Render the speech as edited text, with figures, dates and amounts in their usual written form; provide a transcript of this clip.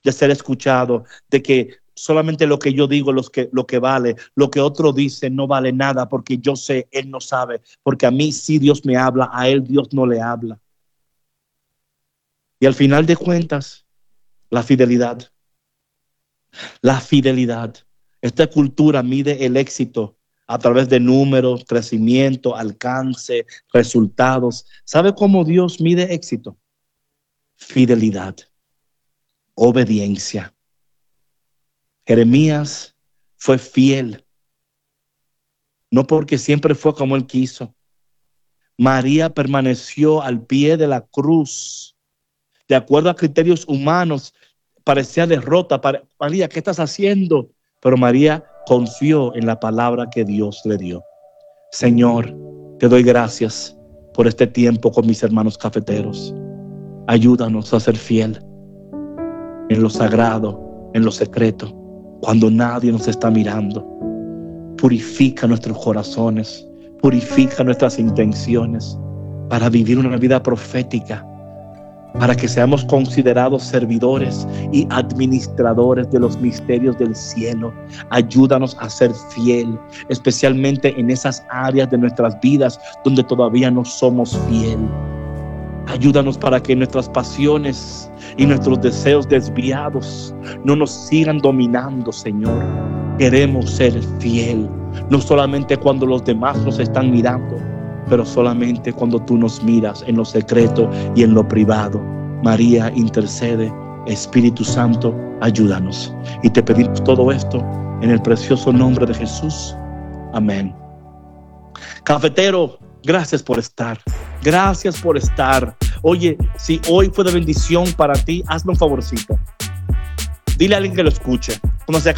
de ser escuchado, de que solamente lo que yo digo lo que vale, lo que otro dice no vale nada, porque yo sé, él no sabe, porque a mí sí Dios me habla, a él Dios no le habla. Y al final de cuentas, la fidelidad. La fidelidad. Esta cultura mide el éxito a través de números, crecimiento, alcance, resultados. ¿Sabe cómo Dios mide éxito? Fidelidad, obediencia. Jeremías fue fiel, no porque siempre fue como él quiso. María permaneció al pie de la cruz. De acuerdo a criterios humanos, parecía derrota. María, ¿qué estás haciendo? Pero María confió en la palabra que Dios le dio. Señor, te doy gracias por este tiempo con mis hermanos cafeteros. Ayúdanos a ser fiel en lo sagrado, en lo secreto, cuando nadie nos está mirando. Purifica nuestros corazones, purifica nuestras intenciones para vivir una vida profética, para que seamos considerados servidores y administradores de los misterios del cielo. Ayúdanos a ser fiel, especialmente en esas áreas de nuestras vidas donde todavía no somos fiel. Ayúdanos para que nuestras pasiones y nuestros deseos desviados no nos sigan dominando, Señor. Queremos ser fiel, no solamente cuando los demás nos están mirando, pero solamente cuando tú nos miras en lo secreto y en lo privado. María, intercede. Espíritu Santo, ayúdanos. Y te pedimos todo esto en el precioso nombre de Jesús. Amén. Cafetero, gracias por estar. Gracias por estar. Oye, si hoy fue de bendición para ti, hazme un favorcito. Dile a alguien que lo escuche. Cuando se